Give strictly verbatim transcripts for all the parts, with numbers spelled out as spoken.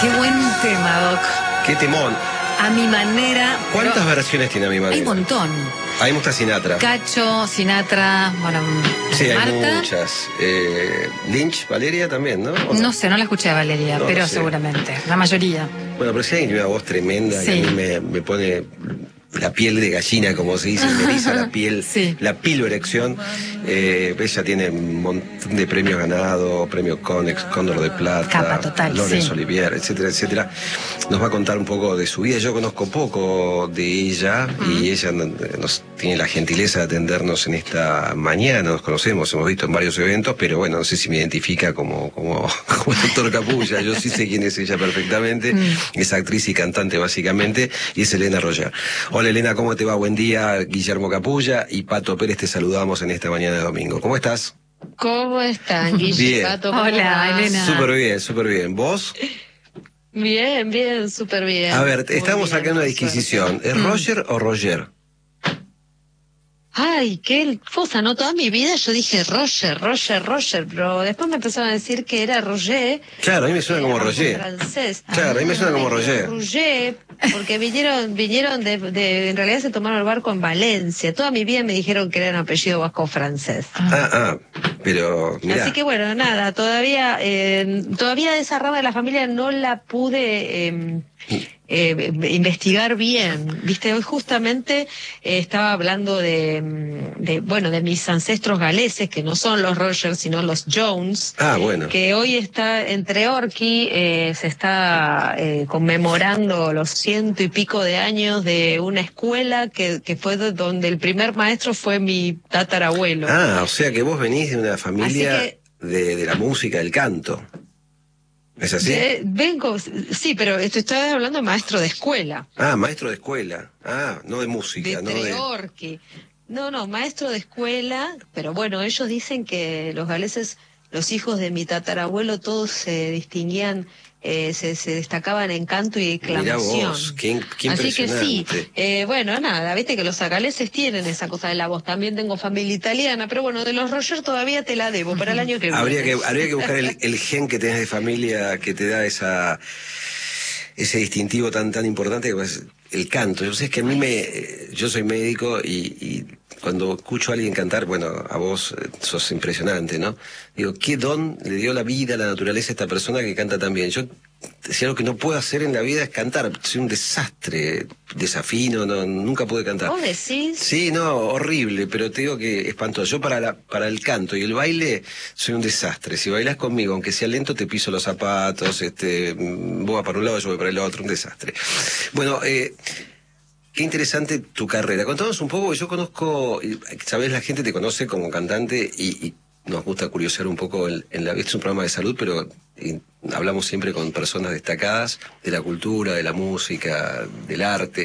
Qué buen tema, Doc. Qué temón. A mi manera. ¿Cuántas versiones tiene A mi manera? Hay un montón. Hay muchas Sinatra. Cacho, Sinatra, bueno, Sí, hay Marta. muchas. Eh, Lynch, Valeria también, ¿no? ¿O no? No sé, no la escuché a Valeria, No, pero no sé. seguramente, la mayoría. Bueno, pero sí hay una voz tremenda Sí. que a mí me, me pone la piel de gallina, como se dice, me eriza la piel, Sí. la piloerección. Eh, ella tiene un montón de premios ganados, premio Conex, Cóndor de Plata, Capa total, Laurence sí. Olivier, etcétera, etcétera. Nos va a contar un poco de su vida. Yo conozco poco de ella y ella nos tiene la gentileza de atendernos en esta mañana. Nos conocemos, hemos visto en varios eventos, pero bueno, no sé si me identifica como, como, como el doctor Capulla. Yo sí sé quién es ella perfectamente. Mm. Es actriz y cantante básicamente, y es Elena Roger. Hola Elena, ¿cómo te va? Buen día, Guillermo Capulla y Pato Pérez, te saludamos en esta mañana de domingo. ¿Cómo estás? ¿Cómo están, Guille? Bien. Pato, ¿cómo Hola, va? Elena. Súper bien, súper bien. ¿Vos? Bien, bien, súper bien. A ver, Muy estamos bien, acá en una por disquisición. suerte. ¿Es Mm. Roger o Roger? Ay, qué cosa, ¿no? Toda mi vida yo dije Roger, Roger, Roger, pero después me empezaron a decir que era Roger. Claro, a mí me suena como Era Roger. francés. Claro, a mí me suena como Roger. Roger, porque vinieron, vinieron de, de, en realidad se tomaron el barco en Valencia. Toda mi vida me dijeron que era un apellido vasco francés. Ah, ah, pero mirá. Así que bueno, nada, todavía, eh, todavía de esa rama de la familia no la pude eh, eh, investigar bien. Viste, hoy justamente eh, estaba hablando de, de, bueno, de mis ancestros galeses, que no son los Rogers, sino los Jones. Ah, bueno. Que hoy está entre Orqui, eh, se está eh, conmemorando los ciento y pico de años de una escuela que, que fue de donde el primer maestro fue mi tatarabuelo. Ah, o sea que vos venís de una familia Así que- de, de la música, del canto. ¿Es así? Eh, vengo, sí, pero esto estoy hablando de maestro de escuela, Ah, maestro de escuela. Ah, no de música, de no de... Treorqui. No, no, maestro de escuela, pero bueno, ellos dicen que los galeses, los hijos de mi tatarabuelo, todos se distinguían, eh, se, se destacaban en canto y Mirá declamación. vos, qué, qué Así que sí, impresionante. eh, bueno, nada, viste que los galeses tienen esa cosa de la voz. También tengo familia italiana, pero bueno, de los Roger todavía te la debo para el año que viene. Habría que, habría que buscar el, el gen que tenés de familia que te da esa ese distintivo tan tan importante que es el canto. Yo sé que a mí me, yo soy médico y, y cuando escucho a alguien cantar, bueno, a vos eh, sos impresionante, ¿no? Digo, ¿qué don le dio la vida, la naturaleza a esta persona que canta tan bien? Yo, si algo que no puedo hacer en la vida es cantar, soy un desastre, desafino, no, nunca pude cantar. ¿Vos decís? Sí, no, horrible, pero te digo que espantoso. Yo para, la, para el canto y el baile soy un desastre. Si bailás conmigo, aunque sea lento, te piso los zapatos, este, vos vas para un lado, yo voy para el otro, un desastre. Bueno, eh, qué interesante tu carrera. Contanos un poco, yo conozco, sabés, la gente te conoce como cantante y, y nos gusta curiosear un poco en, en la... Este es un programa de salud, pero y, hablamos siempre con personas destacadas de la cultura, de la música, del arte.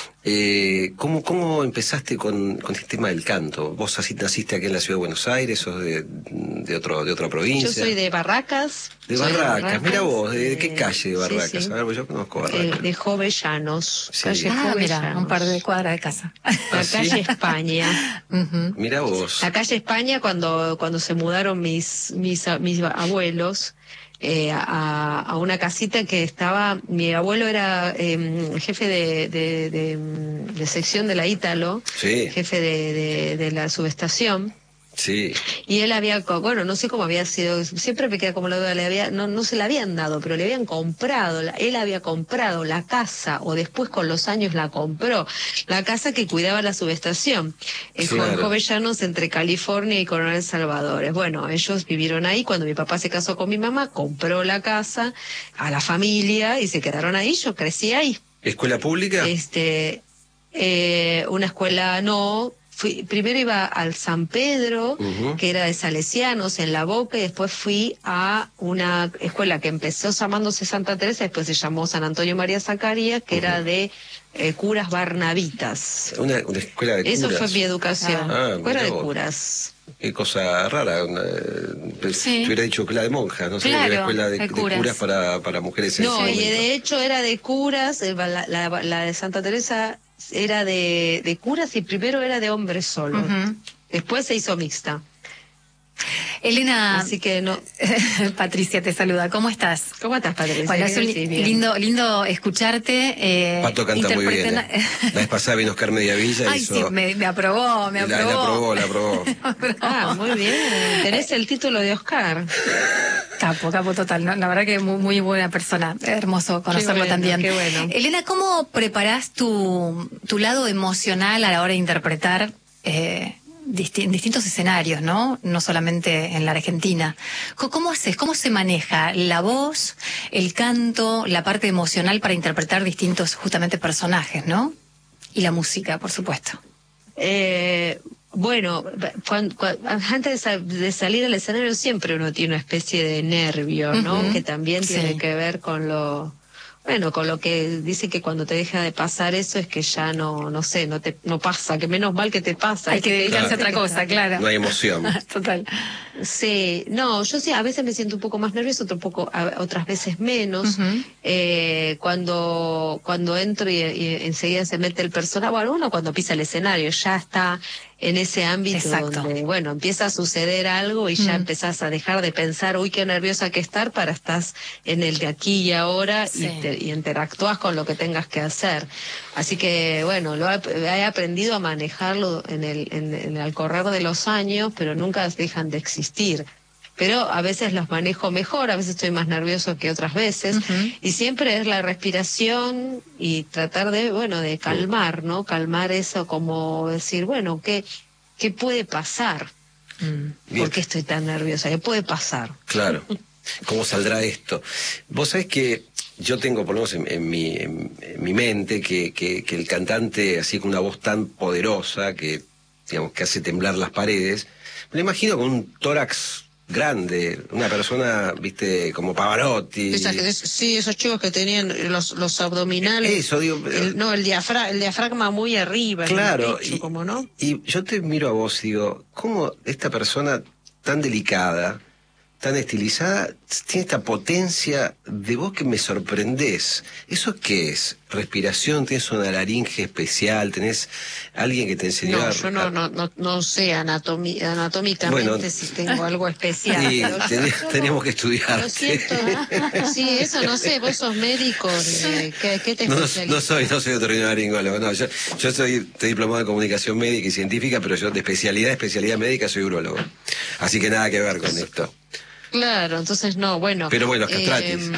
Eh, ¿cómo, ¿Cómo empezaste con, con este tema del canto? ¿Vos así naciste aquí en la ciudad de Buenos Aires, sos de, de, otro, de otra provincia? Yo soy de Barracas. De soy Barracas, mira vos, ¿de, de qué eh, calle de Barracas? sí, sí. A ver, pues yo conozco Eh, Barracas. de Jovellanos, Sí. calle Ah, mira, Jovellanos. un par de cuadras de casa. La ¿sí? calle España. Ujú. Mira vos. La calle España, cuando, cuando se mudaron mis, mis, a- mis abuelos eh, a, a una casita que estaba, mi abuelo era eh, jefe de, de, de, de sección de la Ítalo, Sí, jefe de, de, de la subestación. sí. Y él había, co- bueno, no sé cómo había sido, siempre me queda como la duda, le había, no, no se la habían dado, pero le habían comprado, la- él había comprado la casa, o después con los años la compró, la casa que cuidaba la subestación, en Claro. Jovellanos, entre California y Coronel Salvadores. Bueno, ellos vivieron ahí, cuando mi papá se casó con mi mamá, compró la casa a la familia y se quedaron ahí, yo crecí ahí. ¿Escuela pública? Este, eh, una escuela no. Fui, primero iba al San Pedro, Ujú. que era de Salesianos, en La Boca, y después fui a una escuela que empezó llamándose Santa Teresa, después se llamó San Antonio María Zacarías, que era de eh, curas barnabitas. Una, una escuela de curas. Eso fue mi educación, Ah, escuela mirá de vos. curas. Qué cosa rara. Una, eh, Sí. Te hubiera dicho escuela de monjas, no sé, Claro, una escuela de, de de curas. curas para, para mujeres en No, ese y momento. de hecho era de curas, eh, la, la- la de Santa Teresa era de, de curas y primero era de hombres solos. Ujú. Después se hizo mixta. Elena, Así que no. Patricia te saluda, ¿cómo estás? ¿Cómo estás, Patricia? Bueno, es un lindo, lindo escucharte. Eh, Pato canta muy bien. interpreten- ¿eh? La vez pasada vino Oscar Mediavilla y Ay, hizo... sí, me, me aprobó, me la, aprobó. la aprobó, la aprobó. Me aprobó. Ah, muy bien. Tenés el título de Oscar. Capo, capo total, ¿no? La verdad que muy, muy buena persona, hermoso conocerlo bueno, también. qué bueno. Elena, ¿cómo preparás tu, tu lado emocional a la hora de interpretar eh, disti- distintos escenarios, ¿no? No solamente en la Argentina. Co- ¿Cómo haces? ¿Cómo se maneja la voz, el canto, la parte emocional para interpretar distintos justamente personajes, ¿no? Y la música, por supuesto. Eh, bueno, cuan- cuan- antes de, sa- de salir al escenario siempre uno tiene una especie de nervio, ¿no? Ujú, Que también tiene sí. que ver con lo, bueno, con lo que dice que cuando te deja de pasar eso es que ya no, no sé, no te, no pasa, que menos mal que te pasa. Hay que dedicarse a otra Claro. cosa, claro. No hay emoción. Total. Sí, no, yo sí, a veces me siento un poco más nerviosa, otro poco, a- otras veces menos. Ujú. Eh, cuando, cuando entro y, y enseguida se mete el personaje, bueno, uno cuando pisa el escenario ya está en ese ámbito Exacto. donde, bueno, empieza a suceder algo y ya Mm. empezás a dejar de pensar, uy, qué nerviosa que estar, para estás en el de aquí y ahora Sí. y, te- y interactúas con lo que tengas que hacer. Así que, bueno, lo he, he aprendido a manejarlo en el, en, en el correr de los años, pero nunca dejan de existir. Pero a veces los manejo mejor, a veces estoy más nervioso que otras veces, Ujú. y siempre es la respiración y tratar de, bueno, de calmar, ¿no? Calmar eso, como decir, bueno, ¿qué, qué puede pasar? Mm. Bien. ¿Por qué estoy tan nerviosa? ¿Qué puede pasar? Claro. ¿Cómo saldrá esto? Vos sabés que yo tengo, por lo menos en, en mi, en, en mi mente, que, que, que el cantante, así con una voz tan poderosa, que, digamos, que hace temblar las paredes, me lo imagino con un tórax grande, una persona, viste, como Pavarotti. Esa- es- sí, esos chicos que tenían los, los abdominales. Eso, digo, el- no, el, diafra, el diafragma muy arriba. en el Claro, pecho, y, como no. y yo te miro a vos y digo, ¿cómo esta persona tan delicada, tan estilizada, tiene esta potencia de voz que me sorprendés? ¿Eso qué es? ¿Respiración? ¿Tenés una laringe especial? ¿Tenés alguien que te enseñó No, a...? yo no, no, no, no sé anatomi- anatómicamente Bueno, si tengo algo especial. Sí, pero yo- ten- yo no- tenemos que Lo estudiarte. siento. Sí, eso no sé, vos sos médico, eh, ¿qué, qué te No, no, especializas? no soy, no soy otorrinolaringólogo, no, yo, yo soy, estoy diplomado en comunicación médica y científica, pero yo de especialidad, especialidad médica soy urologo. Así que nada que ver con esto. Claro, entonces no, bueno. Pero bueno, castratis. em,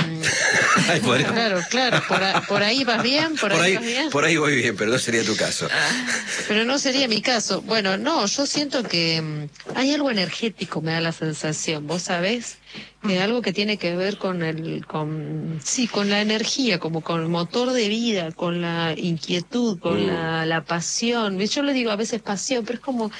Ay, podríamos- claro, claro, por, a- por ahí vas bien, por, por ahí ahí, vas bien. por ahí voy bien, pero no sería tu caso. Pero no sería mi caso. Bueno, no, yo siento que mm, hay algo energético, me da la sensación, ¿vos sabés? Eh, algo que tiene que ver con el, con, sí, con la energía, como con el motor de vida, con la inquietud, con Mm. la, la pasión. Yo le digo a veces pasión, pero es como,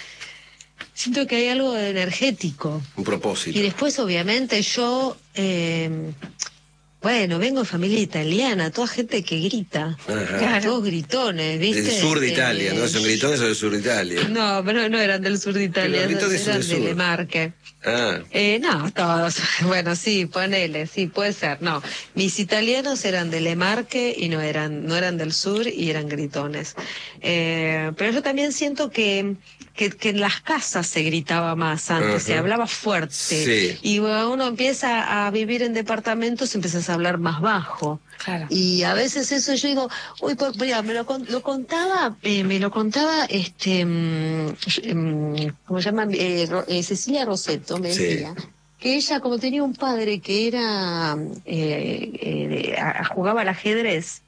siento que hay algo energético. Un propósito. Y después, obviamente, yo, eh, bueno, vengo de familia italiana, toda gente que grita, Ajá. todos gritones, ¿viste? Del sur de Eh, Italia, ¿no? Son gritones o del sur de Italia. No, pero no eran del sur de Italia, Pero los gritones son eran del de sur. Le Marque. Ah, Eh, no, todos. Bueno, sí, ponele, sí, puede ser. No, mis italianos eran de Le Marque y no eran, no eran del sur y eran gritones. Eh, pero yo también siento que, que, que en las casas se gritaba más antes, se Ajá. hablaba fuerte. Sí. Y cuando uno empieza a vivir en departamentos, empiezas a hablar más bajo. Claro. Y a veces eso yo digo, uy, por, mira, me lo, con- lo contaba, eh, me lo contaba, este, mm, mm, ¿cómo se llama? Eh, Ro- eh, Cecilia Rosetto me Sí. decía que ella, como tenía un padre que era, eh, eh, a- jugaba al ajedrez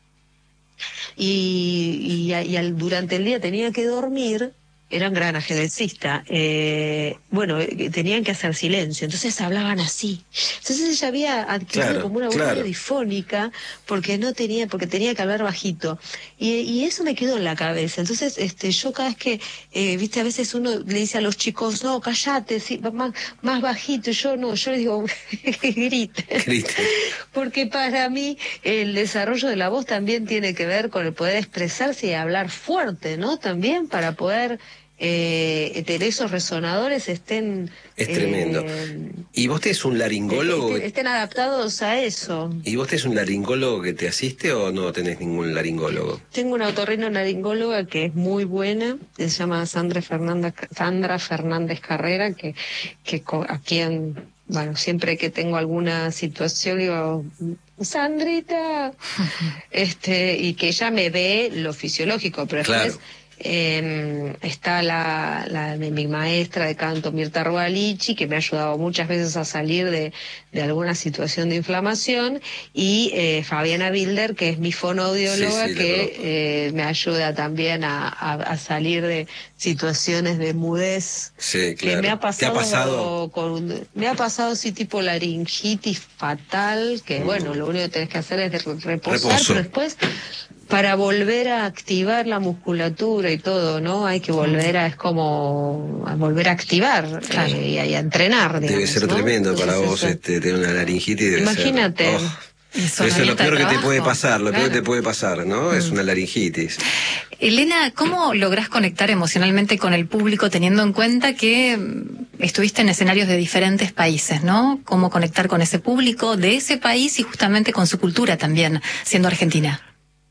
y, y, a- y al, durante el día tenía que dormir, era un gran ajedrecista, eh, bueno, eh, tenían que hacer silencio, entonces hablaban así. Entonces ella había adquirido Claro, como una voz claro. difónica porque no tenía, porque tenía que hablar bajito. Y, y eso me quedó en la cabeza. Entonces, este, yo cada vez que, eh, viste, a veces uno le dice a los chicos, no, cállate, sí, más, más bajito. Y yo no, yo les digo, grite. grita. Porque para mí el desarrollo de la voz también tiene que ver con el poder expresarse y hablar fuerte, ¿no? También para poder eh, de esos resonadores estén... Es tremendo. Eh, ¿Y vos tenés un laringólogo? Estén, estén adaptados a eso. ¿Y vos tenés un laringólogo que te asiste o no tenés ningún laringólogo? Tengo una otorrinolaringóloga que es muy buena, se llama Sandra Fernández, Sandra Fernández Carrera, que, que a quien, bueno, siempre que tengo alguna situación digo, Sandrita, este, y que ella me ve lo fisiológico, pero después... Claro. Eh, está la, la mi maestra de canto, Mirta Rualichi, que me ha ayudado muchas veces a salir de, de alguna situación de inflamación, y eh, Fabiana Bilder, que es mi fonoaudióloga, sí, sí, que eh, me ayuda también a, a, a salir de situaciones de mudez. Sí, claro. Que me ha pasado, ¿Te ha pasado? Con, me ha pasado sí tipo laringitis fatal, que mm. bueno, lo único que tenés que hacer es reposar, Reposo. Pero después... Para volver a activar la musculatura y todo, ¿no? Hay que volver a, es como, a volver a activar claro. eh, y, a, y a entrenar, digamos, debe ser ¿no? tremendo Entonces para vos eso... este, tener una laringitis. Debe Imagínate. Ser, oh. Eso es lo peor que te puede pasar, lo claro. peor que te puede pasar, ¿no? Mm. Es una laringitis. Elena, ¿cómo lográs conectar emocionalmente con el público teniendo en cuenta que estuviste en escenarios de diferentes países, ¿no? ¿Cómo conectar con ese público de ese país y justamente con su cultura también, siendo argentina?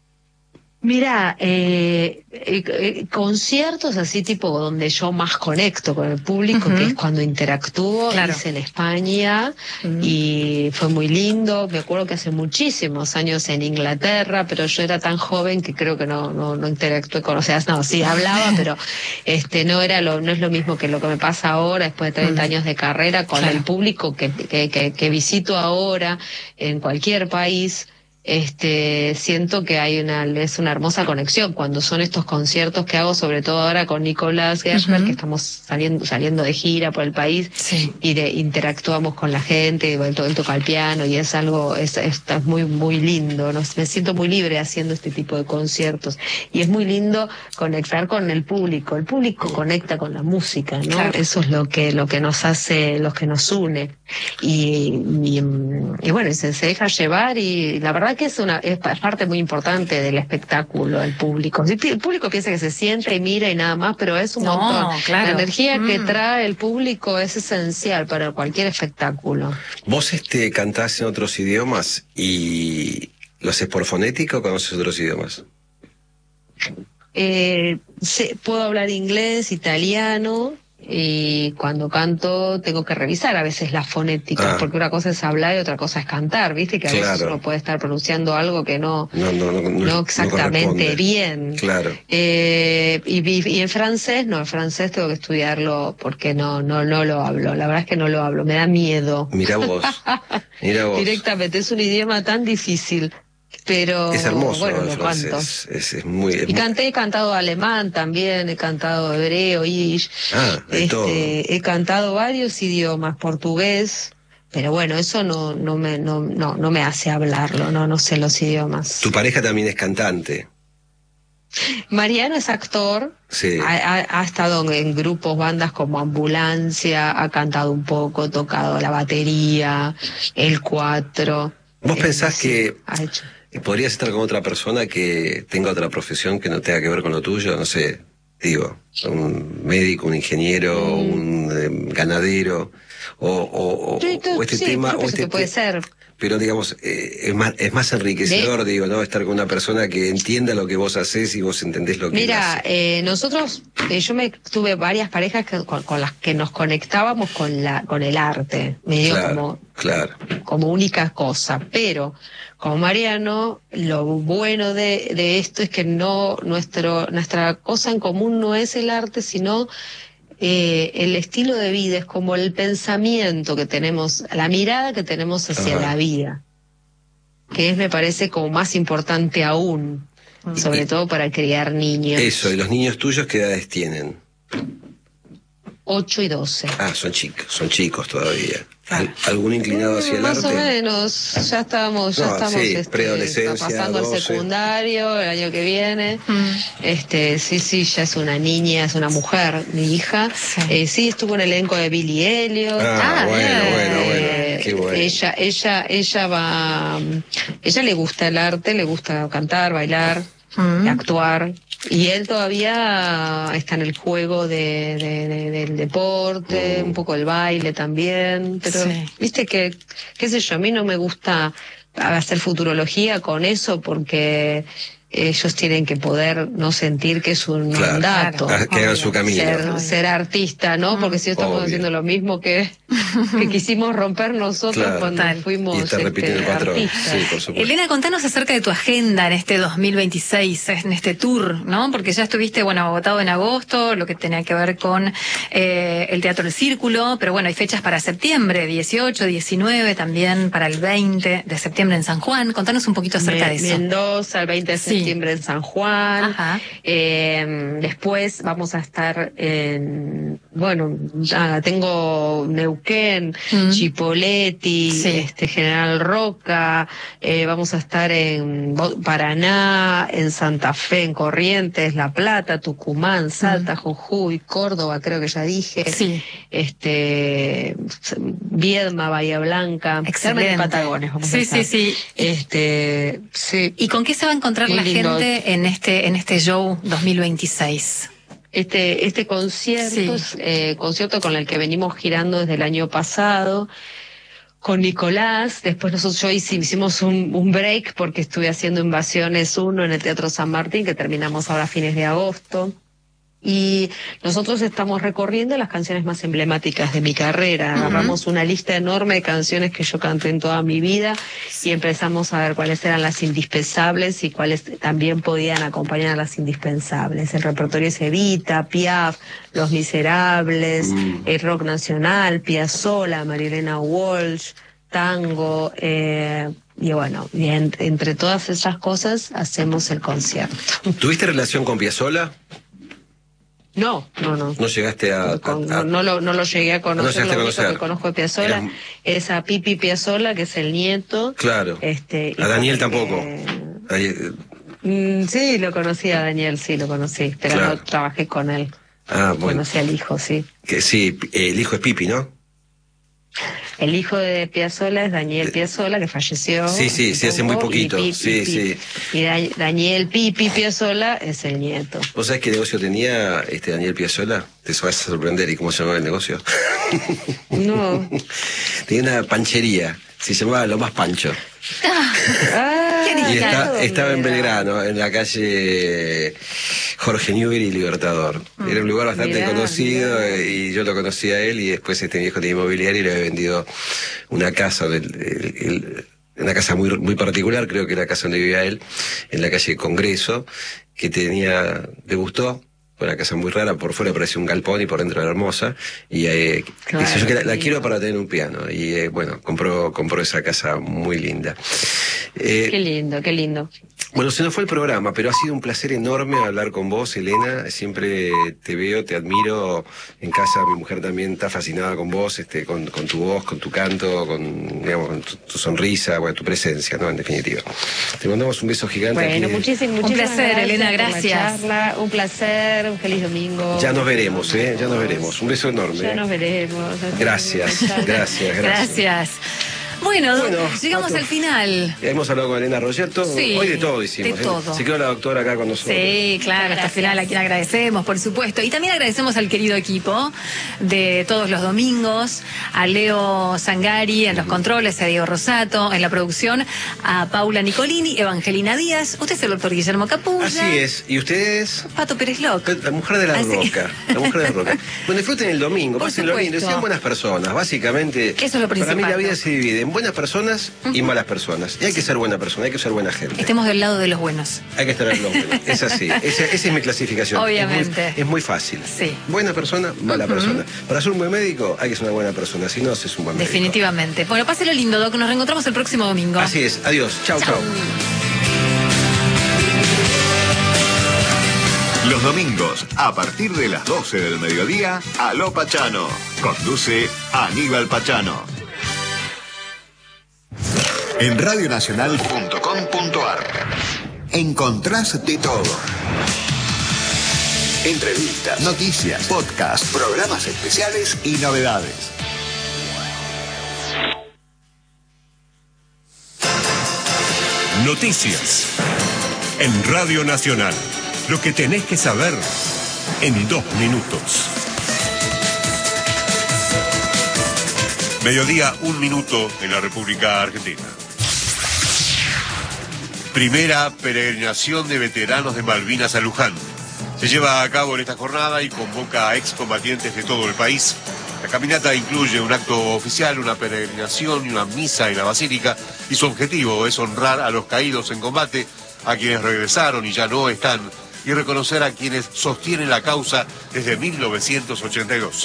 Mira, eh, eh, eh, conciertos así tipo donde yo más conecto con el público, uh-huh. que es cuando interactúo, claro. hice en España uh-huh. y fue muy lindo. Me acuerdo que hace muchísimos años en Inglaterra, pero yo era tan joven que creo que no no, no interactué con, o sea, no, sí hablaba, pero este no era lo no es lo mismo que lo que me pasa ahora después de treinta uh-huh. años de carrera con claro. el público que, que, que, que visito ahora en cualquier país. Este, siento que hay una, es una hermosa conexión cuando son estos conciertos que hago, sobre todo ahora con Nicolás Gershmer, uh-huh. que estamos saliendo, saliendo de gira por el país sí. y de, interactuamos con la gente, él, él toca el piano y es algo, es, es, es muy, muy lindo, ¿no? Me siento muy libre haciendo este tipo de conciertos y es muy lindo conectar con el público, el público conecta con la música, ¿no? Claro. Eso es lo que, lo que nos hace, lo que nos une y, y, y bueno, se, se deja llevar y la verdad que es una es parte muy importante del espectáculo, el público. El público piensa que se sienta y mira y nada más, pero es un no, montón. Claro. La energía mm. que trae el público es esencial para cualquier espectáculo. Vos este cantás en otros idiomas y lo haces por fonética o conoces otros idiomas? Eh, sé, puedo hablar inglés, italiano. Y cuando canto tengo que revisar a veces las fonéticas, ah. porque una cosa es hablar y otra cosa es cantar, ¿viste? Que a claro. veces uno puede estar pronunciando algo que no no, no, no, no, no exactamente no bien. Claro. Eh, y, y en francés, no, el francés tengo que estudiarlo porque no no no lo hablo, la verdad es que no lo hablo, me da miedo. Mira vos, mira vos. Directamente, es un idioma tan difícil. Pero es hermoso, bueno, el lo francés. canto. Es, es muy, es y canté, he cantado alemán también, he cantado hebreo, yiddish. Ah, de este, todo. He cantado varios idiomas, portugués, pero bueno, eso no no me no no no me hace hablarlo, no no sé los idiomas. Tu pareja también es cantante. Mariano es actor, sí. ha, ha, ha estado en grupos, bandas como Ambulancia, ha cantado un poco, tocado la batería, el cuatro. ¿Vos eh, pensás sí, que ha hecho. podrías estar con otra persona que tenga otra profesión que no tenga que ver con lo tuyo? No sé, digo, un médico, un ingeniero, mm. un eh, ganadero, o, o, sí, tú, o este sí, tema... o este puede ser. Pero digamos, eh, es más es más enriquecedor, ¿De? digo, ¿no? Estar con una persona que entienda lo que vos hacés y vos entendés lo que Mira, hace. eh, nosotros, eh, yo me tuve varias parejas que, con, con las que nos conectábamos con la con el arte, medio claro, como, claro. como única cosa, pero con Mariano, lo bueno de, de esto es que no nuestro nuestra cosa en común no es el arte, sino Eh, el estilo de vida, es como el pensamiento que tenemos, la mirada que tenemos hacia Ajá. la vida, que es, me parece, como más importante aún, sobre y, todo para criar niños. Eso, ¿y los niños tuyos qué edades tienen? ocho y doce. Ah, son chicos, son chicos todavía. ¿Al, ¿Algún inclinado hacia el más arte? Más o menos, ya estamos, ya no, estamos sí, este, preadolescencia, está pasando doce. al secundario el año que viene. Mm. Este, sí, sí, ya es una niña, es una mujer, mi hija. Sí, eh, sí estuvo en el elenco de Billy Elliot. Ah, ah bueno, eh, bueno, bueno, qué bueno. Ella, ella, ella va, ella le gusta el arte, le gusta cantar, bailar, mm. actuar. Y él todavía está en el juego de, de- de- del deporte, Mm. un poco el baile también, pero Sí. viste que, qué sé yo, a mí no me gusta hacer futurología con eso porque ellos tienen que poder no sentir que es un Claro. mandato. Ah, que hagan obvio. su camino. Ser, Obvio. ser artista, ¿no? Porque si no estamos Obvio. haciendo lo mismo que, que quisimos romper nosotros Claro. cuando Total. fuimos Y está repitiendo este, el patrón. artistas. Sí, por supuesto. Elena, contanos acerca de tu agenda en este dos mil veintiséis, en este tour, ¿no? Porque ya estuviste, bueno, agotado en agosto, lo que tenía que ver con eh, el Teatro El Círculo, pero bueno, hay fechas para septiembre, dieciocho, diecinueve, también para el veinte de septiembre en San Juan. Contanos un poquito acerca Me- de eso. Mendoza, el veinte de Sí. septiembre en San Juan. Ajá. Eh, después vamos a estar en, bueno, nada, tengo Neuquén, Mm. Chipoleti, Sí. este General Roca, eh, vamos a estar en Bo- Paraná, en Santa Fe, en Corrientes, La Plata, Tucumán, Salta, Jujuy, Córdoba, creo que ya dije. Sí. Este, Viedma, Bahía Blanca, Excelente. en Patagones vamos a Sí, estar. sí, sí. Este, sí. ¿Y con qué se va a encontrar Muy la lindo. gente en este, en este show dos mil veintiséis? Este, este concierto Sí. es eh, concierto con el que venimos girando desde el año pasado con Nicolás. Después nosotros yo hice- hicimos un, un break porque estuve haciendo Invasiones uno en el Teatro San Martín, que terminamos ahora a fines de agosto. Y nosotros estamos recorriendo las canciones más emblemáticas de mi carrera. Agarramos una lista enorme de canciones que yo canté en toda mi vida y empezamos a ver cuáles eran las indispensables y cuáles también podían acompañar a las indispensables. El repertorio es Evita, Piaf, Los Miserables, Mm. el rock nacional, Piazzolla, Marilena Walsh, tango, eh, y bueno, y en- entre todas esas cosas hacemos el concierto. ¿Tuviste relación con Piazzolla? No, no, no. ¿No llegaste a...? Con- a- a- no, no lo, no lo llegué a No conocer, llegaste a lo único conocer. que conozco de Piazzolla Eras- es a Pipi Piazzolla, que es el nieto. Claro. Este, y A Daniel porque- tampoco. Ahí, eh, Mm, sí, lo conocí a Daniel, sí, lo conocí, pero Claro. no trabajé con él. Ah, bueno. Conocí al hijo, sí. Que sí, el hijo es Pipi, ¿no? El hijo de Piazzolla es Daniel Piazzolla, que falleció. Sí, sí, sí, hace muy poco, y poquito. Pipi- Sí, y sí. Pipi- Y Da- Daniel Pipi Piazzolla es el nieto. ¿Vos sabés qué negocio tenía este Daniel Piazzolla? Te vas a sorprender. ¿Y cómo se llamaba el negocio? No. Tenía una panchería. Se llamaba Lo Más Pancho. Ah, Y está- ¿dónde estaba en era? Belgrano, en la calle Jorge Newbery y Libertador. Era un lugar bastante Mirá, conocido mirá. eh, y yo lo conocí a él y después este viejo tenía inmobiliario y le había vendido una casa, del- el- el- una casa muy, muy particular, creo que era la casa donde vivía él, en la calle Congreso, que tenía, le gustó. Fue una casa muy rara, por fuera parecía un galpón y por dentro era hermosa. Y eh, Claro, dice yo que la, la sí. quiero para tener un piano. Y eh, bueno, compró, compró esa casa muy linda. Eh, Qué lindo, qué lindo. bueno, se nos fue el programa, pero ha sido un placer enorme hablar con vos, Elena. Siempre te veo, te admiro. En casa mi mujer también está fascinada con vos, este, con, con tu voz, con tu canto, con, digamos, con tu, tu sonrisa, bueno, tu presencia, ¿no? En definitiva. Te mandamos un beso gigante. Bueno, aquí. muchísimas, Un muchísimas placer, gracias Elena, por la gracias. charla. Un placer, un feliz domingo. Ya nos veremos, ¿eh? Ya nos veremos. Un beso enorme. Ya ¿eh? nos veremos. Gracias, gracias, gracias. Gracias. Bueno, Bueno, llegamos Pato. al final. Hemos hablado con Elena Rogerto. Sí, Hoy de todo hicimos. de ¿eh? todo. Se quedó la doctora acá con nosotros. Sí, claro, hasta el final a quien agradecemos, por supuesto. Y también agradecemos al querido equipo de todos los domingos, a Leo Zangari en los controles, a Diego Rosato en la producción, a Paula Nicolini, Evangelina Díaz, usted es el doctor Guillermo Capulla. Así es. ¿Y ustedes? Pato Pérez Loc. La mujer de la Así. roca. La mujer de la roca. Bueno, disfruten el domingo, Por pásenlo bien, supuesto. sean buenas personas. Básicamente, Eso es lo para mí principal, la vida ¿no? se divide en buenas personas y malas personas. Y hay que ser buena persona, hay que ser buena gente. Estemos del lado de los buenos. Hay que estar en lo bueno. Es así. Esa, esa es mi clasificación. Obviamente. Es muy, es muy fácil. Sí. Buena persona, mala persona. Para ser un buen médico hay que ser una buena persona. Si no, es un buen médico. Definitivamente. Bueno, páselo lindo, Doc. Nos reencontramos el próximo domingo. Así es. Adiós. Chau, chau. Los domingos, a partir de las doce del mediodía, Aló Pachano. Conduce Aníbal Pachano. En radionacional punto com punto ar encontrás de todo. Entrevistas, noticias, podcast, programas especiales y novedades. Noticias en Radio Nacional. Lo que tenés que saber en dos minutos. Mediodía, un minuto en la República Argentina. Primera peregrinación de veteranos de Malvinas a Luján. Se lleva a cabo en esta jornada y convoca a excombatientes de todo el país. La caminata incluye un acto oficial, una peregrinación y una misa en la basílica, y su objetivo es honrar a los caídos en combate, a quienes regresaron y ya no están, y reconocer a quienes sostienen la causa desde mil novecientos ochenta y dos.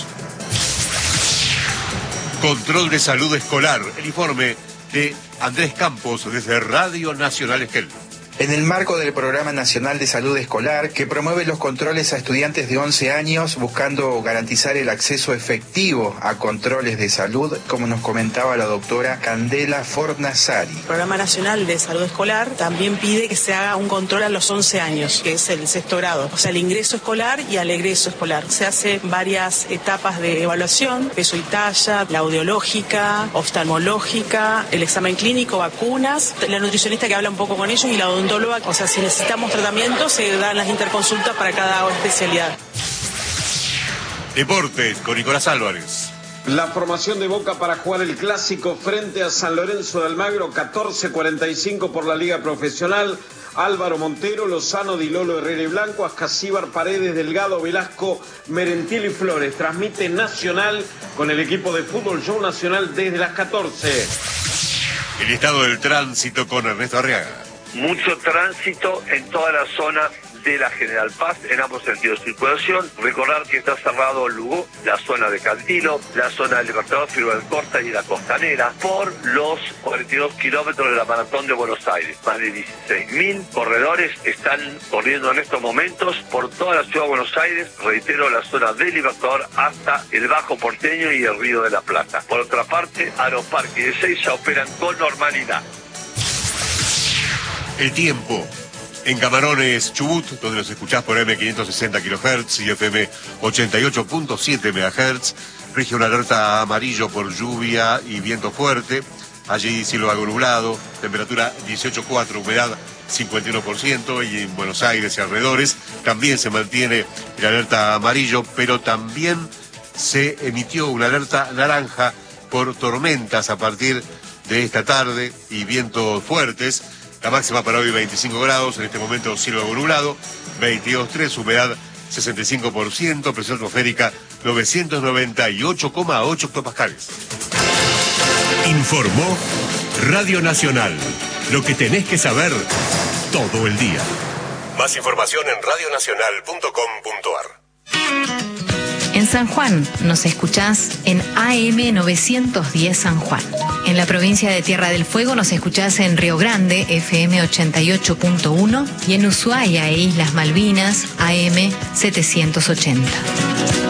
Control de salud escolar, el informe de Andrés Campos desde Radio Nacional Esquel. En el marco del Programa Nacional de Salud Escolar, que promueve los controles a estudiantes de once años, buscando garantizar el acceso efectivo a controles de salud, como nos comentaba la doctora Candela Fornasari. El Programa Nacional de Salud Escolar también pide que se haga un control a los once años, que es el sexto grado, o sea, el ingreso escolar y al egreso escolar. Se hace varias etapas de evaluación, peso y talla, la audiológica, oftalmológica, el examen clínico, vacunas, la nutricionista que habla un poco con ellos y la odontóloga. O sea, si necesitamos tratamiento, se dan las interconsultas para cada especialidad. Deportes con Nicolás Álvarez. La formación de Boca para jugar el clásico frente a San Lorenzo de Almagro, catorce cuarenta y cinco por la Liga Profesional. Álvaro Montero, Lozano, Di Lolo, Herrera y Blanco, Ascasíbar, Paredes, Delgado, Velasco, Merentiel y Flores. Transmite Nacional con el equipo de fútbol Show Nacional desde las catorce. El estado del tránsito con Ernesto Arriaga. Mucho tránsito en toda la zona de la General Paz, en ambos sentidos de circulación. Recordar que está cerrado Lugo, la zona de Cantilo, la zona del Libertador, Firmo del Corta y la Costanera, por los cuarenta y dos kilómetros de la Maratón de Buenos Aires. Más de dieciséis mil corredores están corriendo en estos momentos por toda la ciudad de Buenos Aires, reitero, la zona del Libertador hasta el Bajo Porteño y el Río de la Plata. Por otra parte, Aeroparque y Ezeiza operan con normalidad. El tiempo. En Camarones, Chubut, donde los escuchás por eme quinientos sesenta kilohertz y efe eme ochenta y ocho punto siete megahertz, rige una alerta amarillo por lluvia y viento fuerte. Allí cielo algo nublado, temperatura dieciocho coma cuatro, humedad cincuenta y uno por ciento, y en Buenos Aires y alrededores también se mantiene la alerta amarillo, pero también se emitió una alerta naranja por tormentas a partir de esta tarde y vientos fuertes. La máxima para hoy veinticinco grados, en este momento cielo algo nublado, veintidós coma tres, humedad sesenta y cinco por ciento, presión atmosférica novecientos noventa y ocho coma ocho hectopascales. Informó Radio Nacional. Lo que tenés que saber todo el día. Más información en radio nacional punto com punto ar. En San Juan nos escuchás en A M novecientos diez San Juan. En la provincia de Tierra del Fuego nos escuchás en Río Grande, efe eme ochenta y ocho punto uno, y en Ushuaia e Islas Malvinas, A M setecientos ochenta.